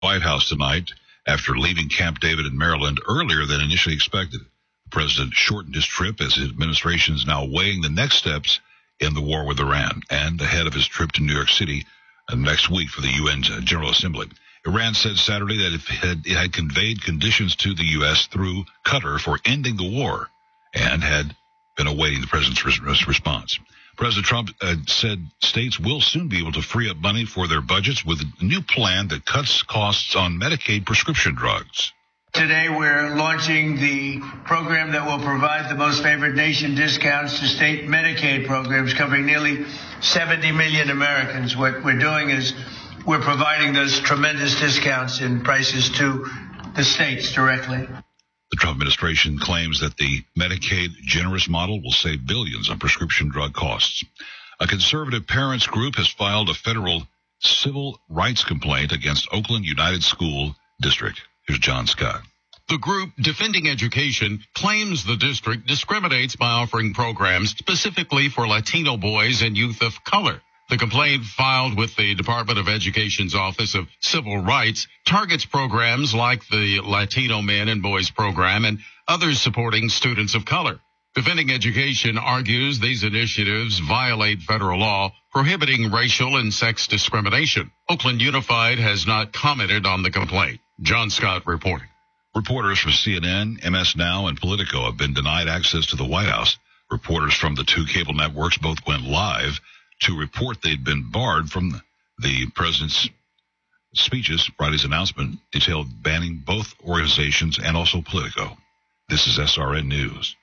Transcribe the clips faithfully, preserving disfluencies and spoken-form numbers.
White House tonight after leaving Camp David in Maryland earlier than initially expected. The president shortened his trip as his administration is now weighing the next steps in the war with Iran and ahead of his trip to New York City uh, next week for the U N General Assembly. Iran said Saturday that it had, it had conveyed conditions to the U S through Qatar for ending the war and had been awaiting the president's res- response. President Trump uh, said states will soon be able to free up money for their budgets with a new plan that cuts costs on Medicaid prescription drugs. Today we're launching the program that will provide the most favored nation discounts to state Medicaid programs covering nearly seventy million Americans. What we're doing is we're providing those tremendous discounts in prices to the states directly. The Trump administration claims that the Medicaid generous model will save billions on prescription drug costs. A conservative parents group has filed a federal civil rights complaint against Oakland United School District. Here's John Scott. The group Defending Education claims the district discriminates by offering programs specifically for Latino boys and youth of color. The complaint filed with the Department of Education's Office of Civil Rights targets programs like the Latino Men and Boys program and others supporting students of color. Defending Education argues these initiatives violate federal law prohibiting racial and sex discrimination. Oakland Unified has not commented on the complaint. John Scott reporting. Reporters from C N N, M S Now, and Politico have been denied access to the White House. Reporters from the two cable networks both went live to report they'd been barred from the president's speeches. Friday's announcement detailed banning both organizations and also Politico. This is S R N News.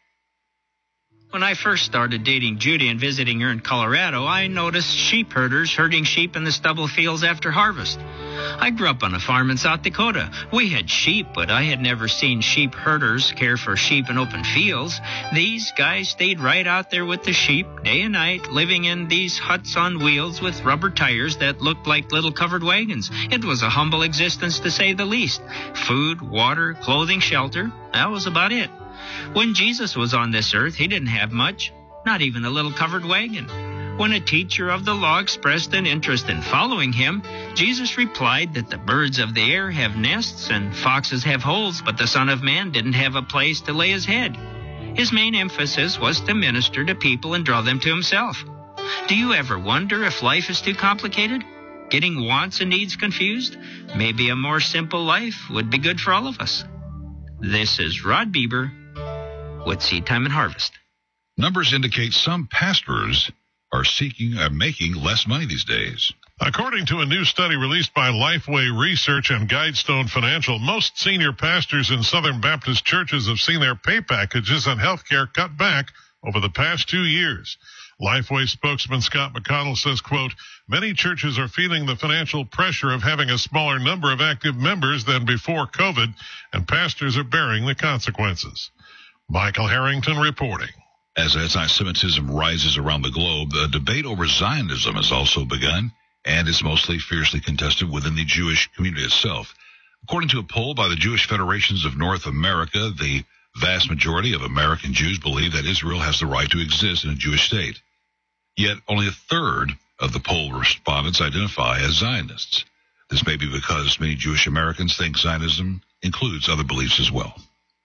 When I first started dating Judy and visiting her in Colorado, I noticed sheep herders herding sheep in the stubble fields after harvest. I grew up on a farm in South Dakota. We had sheep, but I had never seen sheep herders care for sheep in open fields. These guys stayed right out there with the sheep, day and night, living in these huts on wheels with rubber tires that looked like little covered wagons. It was a humble existence, to say the least. Food, water, clothing, shelter, that was about it. When Jesus was on this earth, he didn't have much, not even a little covered wagon. When a teacher of the law expressed an interest in following him, Jesus replied that the birds of the air have nests and foxes have holes, but the Son of Man didn't have a place to lay his head. His main emphasis was to minister to people and draw them to himself. Do you ever wonder if life is too complicated? Getting wants and needs confused? Maybe a more simple life would be good for all of us. This is Rod Bieber with Seed Time and Harvest. Numbers indicate some pastors are seeking are making less money these days. According to a new study released by Lifeway Research and Guidestone Financial, most senior pastors in Southern Baptist churches have seen their pay packages and health care cut back over the past two years. Lifeway spokesman Scott McConnell says, quote, many churches are feeling the financial pressure of having a smaller number of active members than before COVID, and pastors are bearing the consequences. Michael Harrington reporting. As anti-Semitism rises around the globe, the debate over Zionism has also begun, and is mostly fiercely contested within the Jewish community itself. According to a poll by the Jewish Federations of North America, the vast majority of American Jews believe that Israel has the right to exist in a Jewish state. Yet only a third of the poll respondents identify as Zionists. This may be because many Jewish Americans think Zionism includes other beliefs as well.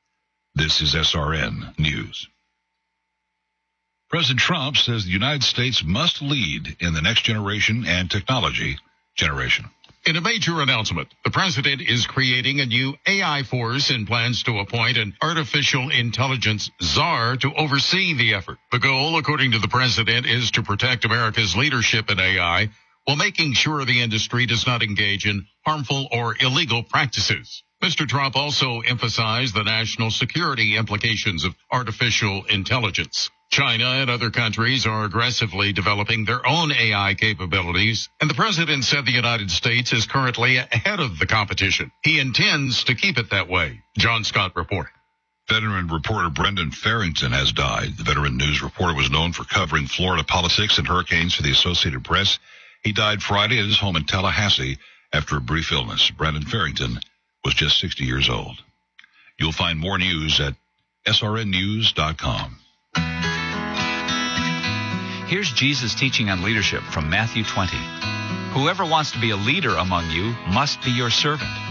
This is S R N News. President Trump says the United States must lead in the next generation and technology generation. In a major announcement, the president is creating a new A I force and plans to appoint an artificial intelligence czar to oversee the effort. The goal, according to the president, is to protect America's leadership in A I while making sure the industry does not engage in harmful or illegal practices. Mister Trump also emphasized the national security implications of artificial intelligence. China and other countries are aggressively developing their own A I capabilities, and the president said the United States is currently ahead of the competition. He intends to keep it that way. John Scott reporting. Veteran reporter Brendan Farrington has died. The veteran news reporter was known for covering Florida politics and hurricanes for the Associated Press. He died Friday at his home in Tallahassee after a brief illness. Brendan Farrington was just sixty years old. You'll find more news at S R N news dot com. Here's Jesus teaching on leadership from Matthew twenty. Whoever wants to be a leader among you must be your servant.